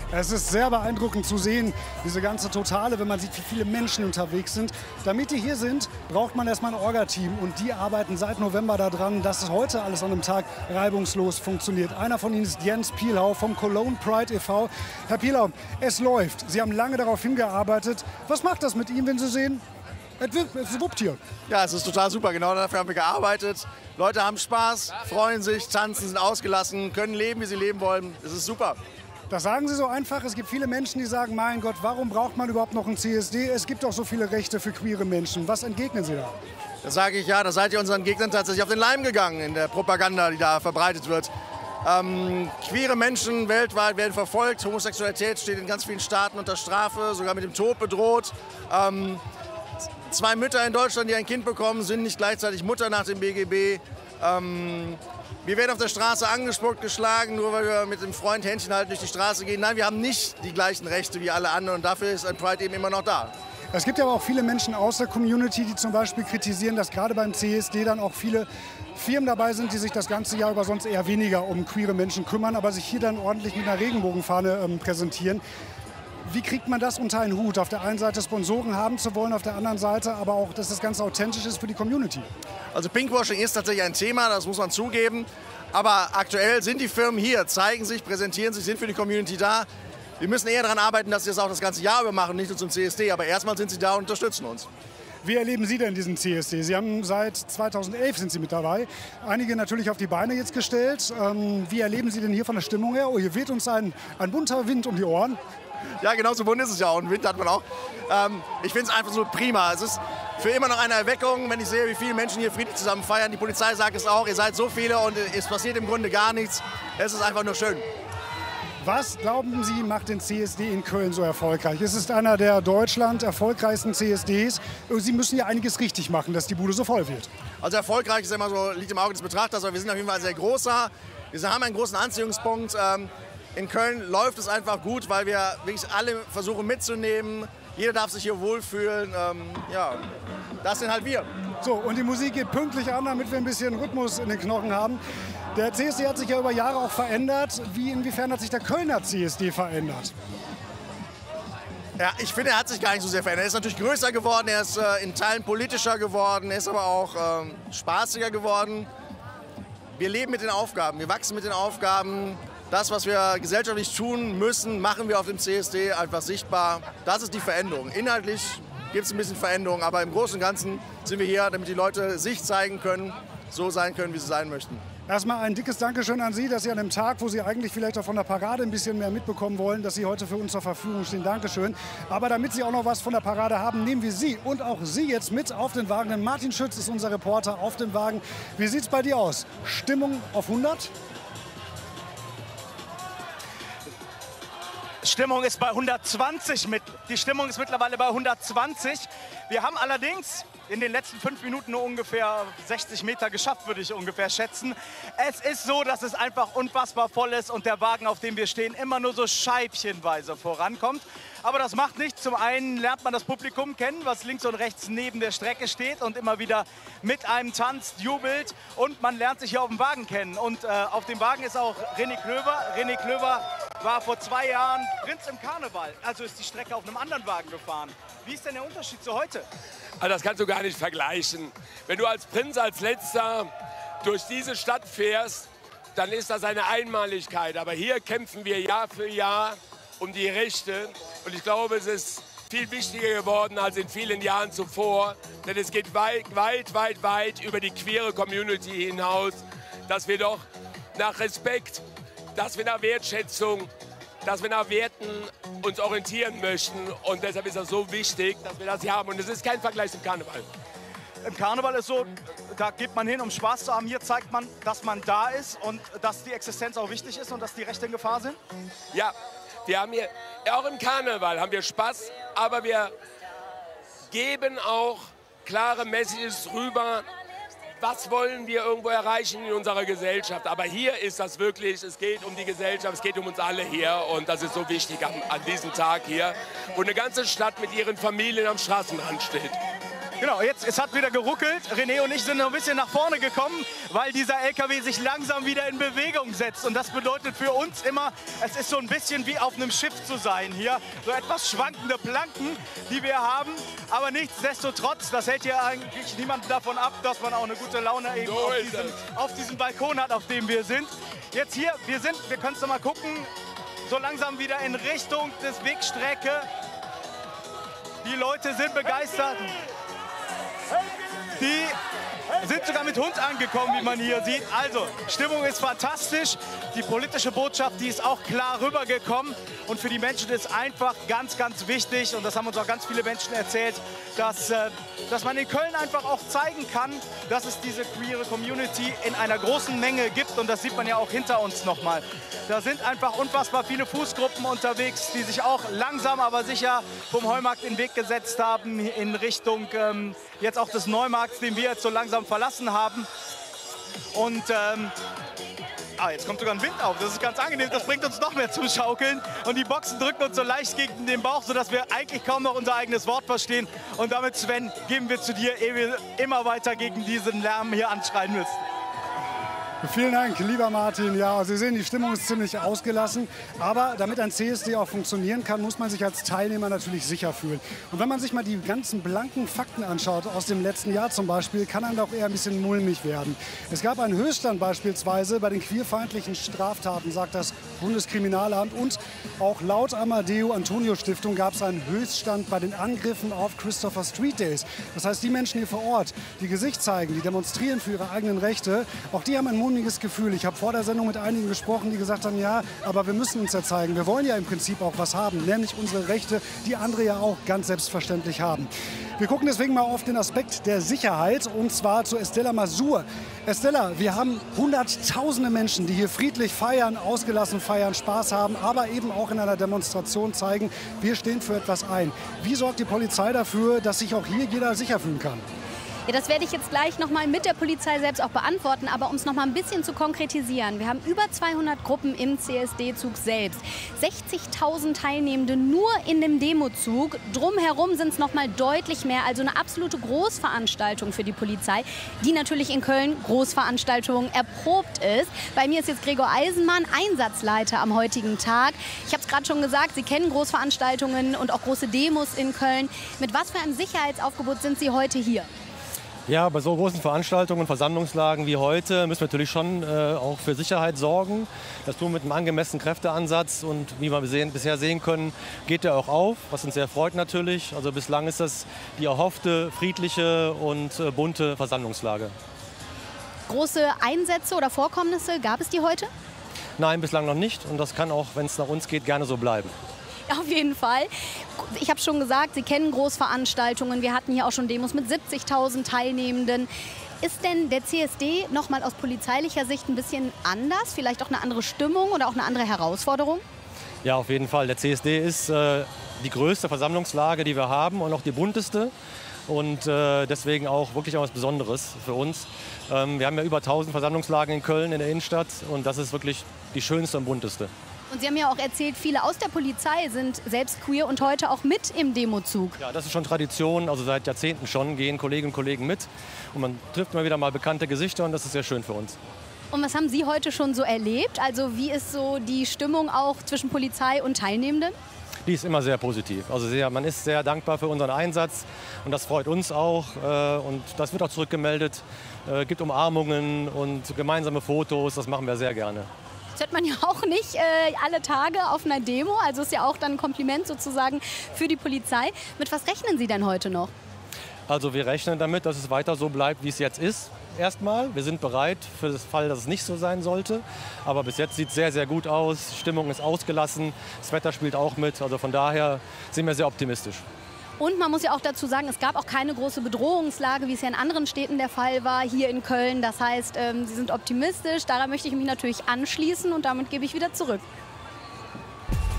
Es ist sehr beeindruckend zu sehen, diese ganze Totale, wenn man sieht, wie viele Menschen unterwegs sind. Damit die hier sind, braucht man erstmal ein Orga-Team und die arbeiten seit November daran, dass es heute alles an einem Tag reibungslos funktioniert. Einer von ihnen ist Jens Pielhau vom Cologne Pride e.V. Herr Pielhau, es läuft. Sie haben lange darauf hingearbeitet. Was macht das mit Ihnen, wenn Sie sehen, es wuppt hier? Ja, es ist total super. Genau dafür haben wir gearbeitet. Leute haben Spaß, freuen sich, tanzen, sind ausgelassen, können leben, wie sie leben wollen. Es ist super. Das sagen Sie so einfach. Es gibt viele Menschen, die sagen, mein Gott, warum braucht man überhaupt noch ein CSD? Es gibt doch so viele Rechte für queere Menschen. Was entgegnen Sie da? Da sage ich, ja, da seid ihr unseren Gegnern tatsächlich auf den Leim gegangen in der Propaganda, die da verbreitet wird. Queere Menschen weltweit werden verfolgt. Homosexualität steht in ganz vielen Staaten unter Strafe, sogar mit dem Tod bedroht. 2 Mütter in Deutschland, die ein Kind bekommen, sind nicht gleichzeitig Mutter nach dem BGB. Wir werden auf der Straße angespuckt, geschlagen, nur weil wir mit dem Freund Händchen halten durch die Straße gehen. Nein, wir haben nicht die gleichen Rechte wie alle anderen und dafür ist ein Pride eben immer noch da. Es gibt ja aber auch viele Menschen aus der Community, die zum Beispiel kritisieren, dass gerade beim CSD dann auch viele Firmen dabei sind, die sich das ganze Jahr über sonst eher weniger um queere Menschen kümmern, aber sich hier dann ordentlich mit einer Regenbogenfahne präsentieren. Wie kriegt man das unter einen Hut? Auf der einen Seite Sponsoren haben zu wollen, auf der anderen Seite aber auch, dass das Ganze authentisch ist für die Community. Also Pinkwashing ist tatsächlich ein Thema, das muss man zugeben. Aber aktuell sind die Firmen hier, zeigen sich, präsentieren sich, sind für die Community da. Wir müssen eher daran arbeiten, dass sie das auch das ganze Jahr über machen, nicht nur zum CSD. Aber erstmal sind sie da und unterstützen uns. Wie erleben Sie denn diesen CSD? Sie haben seit 2011 sind Sie mit dabei. Einige natürlich auf die Beine jetzt gestellt. Wie erleben Sie denn hier von der Stimmung her? Oh, hier weht uns ein bunter Wind um die Ohren. Ja, genau so bunt ist es ja auch. Und Wind hat man auch. Ich finde es einfach so prima. Es ist für immer noch eine Erweckung, wenn ich sehe, wie viele Menschen hier friedlich zusammen feiern. Die Polizei sagt es auch, ihr seid so viele und es passiert im Grunde gar nichts. Es ist einfach nur schön. Was, glauben Sie, macht den CSD in Köln so erfolgreich? Es ist einer der Deutschland erfolgreichsten CSDs. Sie müssen ja einiges richtig machen, dass die Bude so voll wird. Also erfolgreich ist immer so, liegt im Auge des Betrachters, aber wir sind auf jeden Fall sehr großer. Wir haben einen großen Anziehungspunkt. In Köln läuft es einfach gut, weil wir wirklich alle versuchen mitzunehmen. Jeder darf sich hier wohlfühlen. Ja, das sind halt wir. So, und die Musik geht pünktlich an, damit wir ein bisschen Rhythmus in den Knochen haben. Der CSD hat sich ja über Jahre auch verändert. Inwiefern hat sich der Kölner CSD verändert? Ja, ich finde, er hat sich gar nicht so sehr verändert. Er ist natürlich größer geworden, er ist in Teilen politischer geworden, er ist aber auch spaßiger geworden. Wir leben mit den Aufgaben, wir wachsen mit den Aufgaben. Das, was wir gesellschaftlich tun müssen, machen wir auf dem CSD einfach sichtbar. Das ist die Veränderung. Inhaltlich gibt es ein bisschen Veränderung, aber im Großen und Ganzen sind wir hier, damit die Leute sich zeigen können, so sein können, wie sie sein möchten. Erstmal ein dickes Dankeschön an Sie, dass Sie an dem Tag, wo Sie eigentlich vielleicht auch von der Parade ein bisschen mehr mitbekommen wollen, dass Sie heute für uns zur Verfügung stehen. Dankeschön. Aber damit Sie auch noch was von der Parade haben, nehmen wir Sie und auch Sie jetzt mit auf den Wagen. Denn Martin Schütz ist unser Reporter auf dem Wagen. Wie sieht es bei dir aus? Stimmung auf 100? Stimmung ist bei 120 Die Stimmung ist mittlerweile bei 120. Wir haben allerdings in den letzten 5 Minuten nur ungefähr 60 Meter geschafft, würde ich ungefähr schätzen. Es ist so, dass es einfach unfassbar voll ist und der Wagen, auf dem wir stehen, immer nur so scheibchenweise vorankommt. Aber das macht nichts. Zum einen lernt man das Publikum kennen, was links und rechts neben der Strecke steht und immer wieder mit einem tanzt, jubelt. Und man lernt sich hier auf dem Wagen kennen. Und auf dem Wagen ist auch René Klöver. René Klöver war vor 2 Jahren Prinz im Karneval. Also ist die Strecke auf einem anderen Wagen gefahren. Wie ist denn der Unterschied zu heute? Also das kannst du gar nicht vergleichen. Wenn du als Prinz, als Letzter durch diese Stadt fährst, dann ist das eine Einmaligkeit. Aber hier kämpfen wir Jahr für Jahr um die Rechte. Und ich glaube, es ist viel wichtiger geworden als in vielen Jahren zuvor. Denn es geht weit über die queere Community hinaus, dass wir doch nach Respekt, dass wir nach Wertschätzung, dass wir nach Werten uns orientieren möchten. Und deshalb ist das so wichtig, dass wir das hier haben. Und es ist kein Vergleich zum Karneval. Im Karneval ist so, da geht man hin, um Spaß zu haben. Hier zeigt man, dass man da ist und dass die Existenz auch wichtig ist und dass die Rechte in Gefahr sind. Ja, wir haben hier, auch im Karneval haben wir Spaß, aber wir geben auch klare Messages rüber, was wollen wir irgendwo erreichen in unserer Gesellschaft. Aber hier ist das wirklich, es geht um die Gesellschaft, es geht um uns alle hier und das ist so wichtig an diesem Tag hier, wo eine ganze Stadt mit ihren Familien am Straßenrand steht. Genau, es hat wieder geruckelt. René und ich sind noch ein bisschen nach vorne gekommen, weil dieser LKW sich langsam wieder in Bewegung setzt. Und das bedeutet für uns immer, es ist so ein bisschen wie auf einem Schiff zu sein hier. So etwas schwankende Planken, die wir haben. Aber nichtsdestotrotz, das hält hier eigentlich niemand davon ab, dass man auch eine gute Laune eben auf diesem Balkon hat, auf dem wir sind. Jetzt hier, wir können es noch mal gucken, so langsam wieder in Richtung des Wegstrecke. Die Leute sind begeistert. Die sind sogar mit Hund angekommen, wie man hier sieht. Also, Stimmung ist fantastisch. Die politische Botschaft, die ist auch klar rübergekommen. Und für die Menschen ist einfach ganz, ganz wichtig, und das haben uns auch ganz viele Menschen erzählt, dass man in Köln einfach auch zeigen kann, dass es diese queere Community in einer großen Menge gibt. Und das sieht man ja auch hinter uns nochmal. Da sind einfach unfassbar viele Fußgruppen unterwegs, die sich auch langsam, aber sicher vom Heumarkt in den Weg gesetzt haben in Richtung jetzt auch des Neumarkts, den wir jetzt so langsam verlassen haben. Und jetzt kommt sogar ein Wind auf. Das ist ganz angenehm. Das bringt uns noch mehr zum Schaukeln. Und die Boxen drücken uns so leicht gegen den Bauch, sodass wir eigentlich kaum noch unser eigenes Wort verstehen. Und damit, Sven, geben wir zu dir, ehe wir immer weiter gegen diesen Lärm hier anschreien müssen. Vielen Dank, lieber Martin. Ja, Sie sehen, die Stimmung ist ziemlich ausgelassen. Aber damit ein CSD auch funktionieren kann, muss man sich als Teilnehmer natürlich sicher fühlen. Und wenn man sich mal die ganzen blanken Fakten anschaut, aus dem letzten Jahr zum Beispiel, kann einem doch eher ein bisschen mulmig werden. Es gab einen Höchststand beispielsweise bei den queerfeindlichen Straftaten, sagt das Bundeskriminalamt. Und auch laut Amadeo Antonio Stiftung gab es einen Höchststand bei den Angriffen auf Christopher Street Days. Das heißt, die Menschen hier vor Ort, die Gesicht zeigen, die demonstrieren für ihre eigenen Rechte, auch die haben ein mulmiges Gefühl. Ich habe vor der Sendung mit einigen gesprochen, die gesagt haben, ja, aber wir müssen uns ja zeigen. Wir wollen ja im Prinzip auch was haben, nämlich unsere Rechte, die andere ja auch ganz selbstverständlich haben. Wir gucken deswegen mal auf den Aspekt der Sicherheit, und zwar zu Estella Masur. Estella, wir haben hunderttausende Menschen, die hier friedlich feiern, ausgelassen feiern, Spaß haben, aber eben auch in einer Demonstration zeigen, wir stehen für etwas ein. Wie sorgt die Polizei dafür, dass sich auch hier jeder sicher fühlen kann? Ja, das werde ich jetzt gleich noch mal mit der Polizei selbst auch beantworten. Aber um es noch mal ein bisschen zu konkretisieren. Wir haben über 200 Gruppen im CSD-Zug selbst. 60.000 Teilnehmende nur in dem Demozug. Drumherum sind es noch mal deutlich mehr. Also eine absolute Großveranstaltung für die Polizei, die natürlich in Köln Großveranstaltungen erprobt ist. Bei mir ist jetzt Gregor Eisenmann, Einsatzleiter am heutigen Tag. Ich habe es gerade schon gesagt, Sie kennen Großveranstaltungen und auch große Demos in Köln. Mit was für einem Sicherheitsaufgebot sind Sie heute hier? Ja, bei so großen Veranstaltungen, Versammlungslagen wie heute müssen wir natürlich schon auch für Sicherheit sorgen. Das tun wir mit einem angemessenen Kräfteansatz, und wie wir bisher sehen können, geht der auch auf, was uns sehr freut natürlich. Also bislang ist das die erhoffte, friedliche und bunte Versammlungslage. Große Einsätze oder Vorkommnisse, gab es die heute? Nein, bislang noch nicht, und das kann auch, wenn es nach uns geht, gerne so bleiben. Auf jeden Fall. Ich habe schon gesagt, Sie kennen Großveranstaltungen. Wir hatten hier auch schon Demos mit 70.000 Teilnehmenden. Ist denn der CSD noch mal aus polizeilicher Sicht ein bisschen anders? Vielleicht auch eine andere Stimmung oder auch eine andere Herausforderung? Ja, auf jeden Fall. Der CSD ist die größte Versammlungslage, die wir haben, und auch die bunteste. Und deswegen auch wirklich etwas Besonderes für uns. Wir haben ja über 1000 Versammlungslagen in Köln, in der Innenstadt. Und das ist wirklich die schönste und bunteste. Und Sie haben ja auch erzählt, viele aus der Polizei sind selbst queer und heute auch mit im Demozug. Ja, das ist schon Tradition. Also seit Jahrzehnten schon gehen Kolleginnen und Kollegen mit. Und man trifft mal wieder mal bekannte Gesichter, und das ist sehr schön für uns. Und was haben Sie heute schon so erlebt? Also wie ist so die Stimmung auch zwischen Polizei und Teilnehmenden? Die ist immer sehr positiv. Also man ist sehr dankbar für unseren Einsatz, und das freut uns auch. Und das wird auch zurückgemeldet. Es gibt Umarmungen und gemeinsame Fotos, das machen wir sehr gerne. Das hört man ja auch nicht alle Tage auf einer Demo. Also ist ja auch dann ein Kompliment sozusagen für die Polizei. Mit was rechnen Sie denn heute noch? Also wir rechnen damit, dass es weiter so bleibt, wie es jetzt ist. Erstmal, wir sind bereit für den Fall, dass es nicht so sein sollte. Aber bis jetzt sieht es sehr, sehr gut aus. Stimmung ist ausgelassen, das Wetter spielt auch mit. Also von daher sind wir sehr optimistisch. Und man muss ja auch dazu sagen, es gab auch keine große Bedrohungslage, wie es ja in anderen Städten der Fall war, hier in Köln. Das heißt, Sie sind optimistisch. Daran möchte ich mich natürlich anschließen, und damit gebe ich wieder zurück.